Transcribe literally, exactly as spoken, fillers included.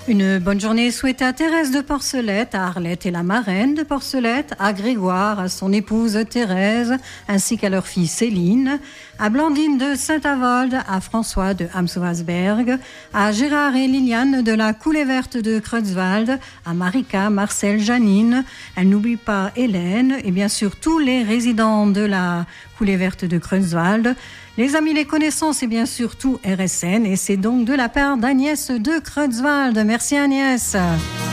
Une bonne journée souhaitée à Thérèse de Porcelette, à Arlette et la marraine de Porcelette, à Grégoire, à son épouse Thérèse, ainsi qu'à leur fille Céline, à Blandine de Saint-Avold, à François de Amsoasberg, à Gérard et Liliane de la Coulée Verte de Creutzwald, à Marika, Marcel, Janine. Elle n'oublie pas Hélène et bien sûr tous les résidents de la Coulée Verte de Creutzwald, les amis, les connaissances et bien sûr tout R S N. Et c'est donc de la part d'Agnès de Creutzwald. Merci Agnès.